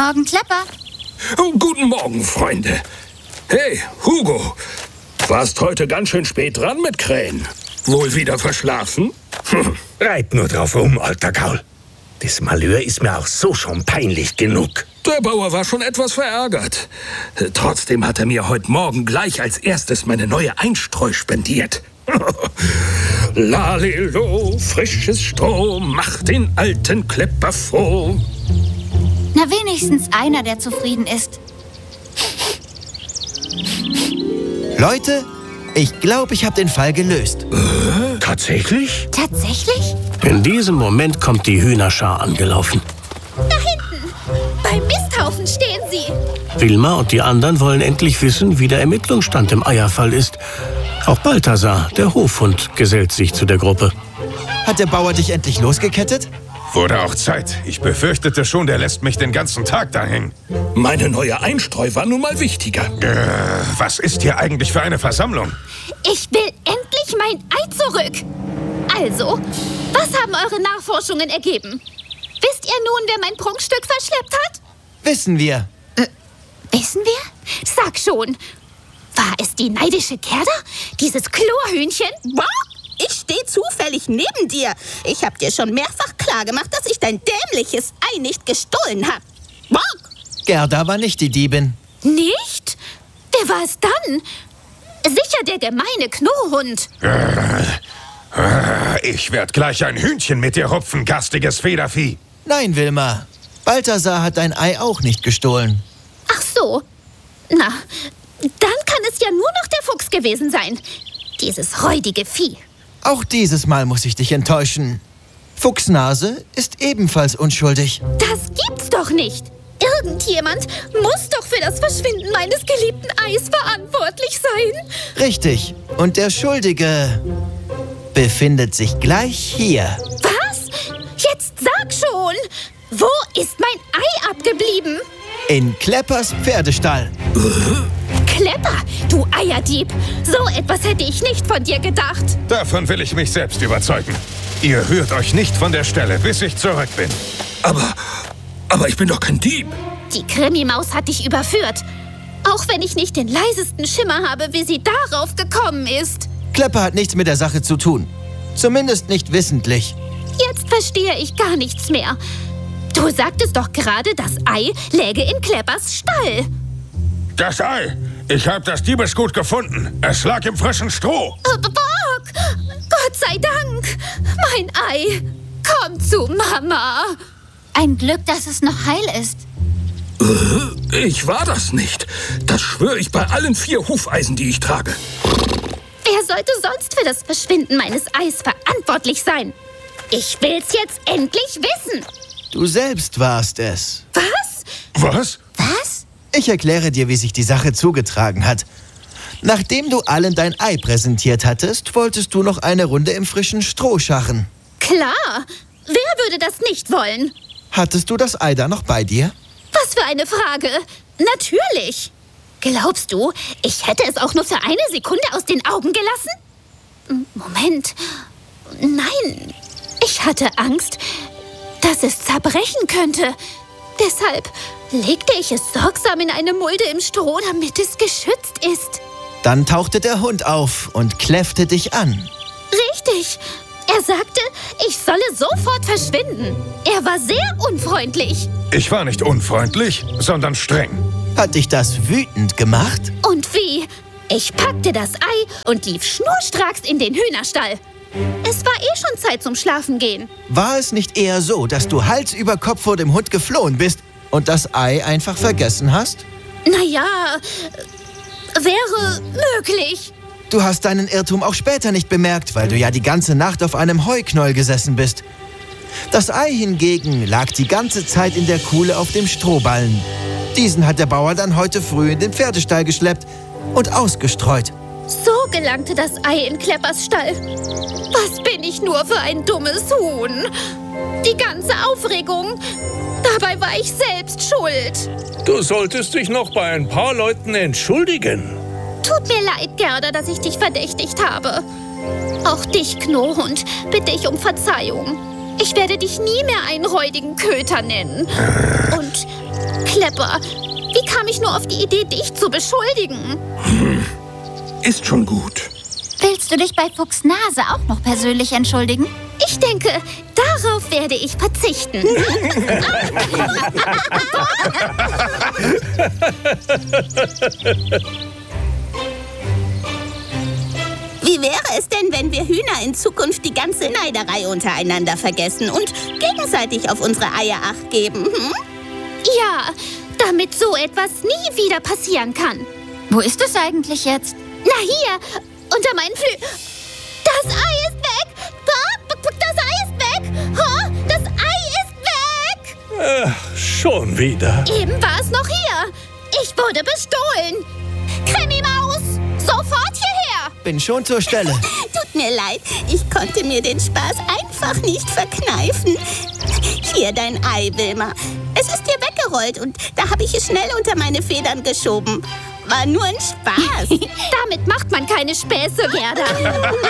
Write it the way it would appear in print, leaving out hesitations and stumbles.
Morgen, Klepper. Oh, guten Morgen, Freunde. Hey, Hugo, warst heute ganz schön spät dran mit Krähen. Wohl wieder verschlafen? Reit nur drauf rum, alter Gaul. Das Malheur ist mir auch so schon peinlich genug. Der Bauer war schon etwas verärgert. Trotzdem hat er mir heute Morgen gleich als erstes meine neue Einstreu spendiert. Lalelo, frisches Stroh macht den alten Klepper froh. Na, wenigstens einer, der zufrieden ist. Leute, ich glaube, ich habe den Fall gelöst. Tatsächlich? Tatsächlich? In diesem Moment kommt die Hühnerschar angelaufen. Da hinten! Beim Misthaufen stehen sie! Wilma und die anderen wollen endlich wissen, wie der Ermittlungsstand im Eierfall ist. Auch Balthasar, der Hofhund, gesellt sich zu der Gruppe. Hat der Bauer dich endlich losgekettet? Wurde auch Zeit. Ich befürchtete schon, der lässt mich den ganzen Tag da hängen. Meine neue Einstreu war nun mal wichtiger. Was ist hier eigentlich für eine Versammlung? Ich will endlich mein Ei zurück! Also, was haben eure Nachforschungen ergeben? Wisst ihr nun, wer mein Prunkstück verschleppt hat? Wissen wir. Wissen wir? Sag schon. War es die neidische Gerda? Dieses Chlorhühnchen? Boah, ich stehe zufällig neben dir. Ich habe dir schon mehrfach klargemacht, dass ich dein dämliches Ei nicht gestohlen habe. Boah! Gerda war nicht die Diebin. Nicht? Wer war es dann? Sicher der gemeine Knurrhund. Ich werd gleich ein Hühnchen mit dir rupfen, garstiges Federvieh. Nein, Wilma. Balthasar hat dein Ei auch nicht gestohlen. Ach so. Na, dann kann es ja nur noch der Fuchs gewesen sein. Dieses räudige Vieh. Auch dieses Mal muss ich dich enttäuschen. Fuchsnase ist ebenfalls unschuldig. Das gibt's doch nicht. Irgendjemand muss doch für das Verschwinden meines geliebten Eis verantwortlich sein. Richtig. Und der Schuldige befindet sich gleich hier. Was? Jetzt sag schon. Wo ist mein Ei abgeblieben? In Kleppers Pferdestall. Klepper, du Eierdieb. So etwas hätte ich nicht von dir gedacht. Davon will ich mich selbst überzeugen. Ihr rührt euch nicht von der Stelle, bis ich zurück bin. Aber ich bin doch kein Dieb. Die Krimimaus hat dich überführt. Auch wenn ich nicht den leisesten Schimmer habe, wie sie darauf gekommen ist. Klepper hat nichts mit der Sache zu tun. Zumindest nicht wissentlich. Jetzt verstehe ich gar nichts mehr. Du sagtest doch gerade, das Ei läge in Kleppers Stall. Das Ei! Ich habe das Diebesgut gefunden. Es lag im frischen Stroh. Bock! Gott sei Dank! Mein Ei! Komm zu Mama! Ein Glück, dass es noch heil ist. Ich war das nicht. Das schwöre ich bei allen 4 Hufeisen, die ich trage. Wer sollte sonst für das Verschwinden meines Eis verantwortlich sein? Ich will's jetzt endlich wissen. Du selbst warst es. Was? Was? Was? Ich erkläre dir, wie sich die Sache zugetragen hat. Nachdem du allen dein Ei präsentiert hattest, wolltest du noch eine Runde im frischen Stroh scharren. Klar. Wer würde das nicht wollen? Hattest du das Ei da noch bei dir? Was für eine Frage. Natürlich. Glaubst du, ich hätte es auch nur für eine Sekunde aus den Augen gelassen? Moment. Nein. Ich hatte Angst, dass es zerbrechen könnte. Deshalb legte ich es sorgsam in eine Mulde im Stroh, damit es geschützt ist. Dann tauchte der Hund auf und kläffte dich an. Richtig. Er sagte, ich solle sofort verschwinden. Er war sehr unfreundlich. Ich war nicht unfreundlich, sondern streng. Hat dich das wütend gemacht? Und wie? Ich packte das Ei und lief schnurstracks in den Hühnerstall. Es war schon Zeit zum Schlafengehen. War es nicht eher so, dass du Hals über Kopf vor dem Hund geflohen bist und das Ei einfach vergessen hast? Naja, wäre möglich. Du hast deinen Irrtum auch später nicht bemerkt, weil du ja die ganze Nacht auf einem Heuknäuel gesessen bist. Das Ei hingegen lag die ganze Zeit in der Kuhle auf dem Strohballen. Diesen hat der Bauer dann heute früh in den Pferdestall geschleppt und ausgestreut. So gelangte das Ei in Kleppers Stall. Was bin ich nur für ein dummes Huhn? Die ganze Aufregung. Dabei war ich selbst schuld. Du solltest dich noch bei ein paar Leuten entschuldigen. Tut mir leid, Gerda, dass ich dich verdächtigt habe. Auch dich, Knurrhund, bitte ich um Verzeihung. Ich werde dich nie mehr einen räudigen Köter nennen. Und, Klepper, wie kam ich nur auf die Idee, dich zu beschuldigen? Ist schon gut. Willst du dich bei Fuchs Nase auch noch persönlich entschuldigen? Ich denke, darauf werde ich verzichten. Wie wäre es denn, wenn wir Hühner in Zukunft die ganze Neiderei untereinander vergessen und gegenseitig auf unsere Eier Acht geben? Hm? Ja, damit so etwas nie wieder passieren kann. Wo ist es eigentlich jetzt? Na hier, unter meinen Flügeln. Das Ei ist weg! Das Ei ist weg! Das Ei ist weg! Schon wieder. Eben war es noch hier. Ich wurde bestohlen. Krimi-Maus, sofort hierher! Bin schon zur Stelle. Tut mir leid, ich konnte mir den Spaß einfach nicht verkneifen. Hier dein Ei, Wilma. Es ist dir weggerollt und da habe ich es schnell unter meine Federn geschoben. War nur ein Spaß. Damit macht man keine Späße, Gerda.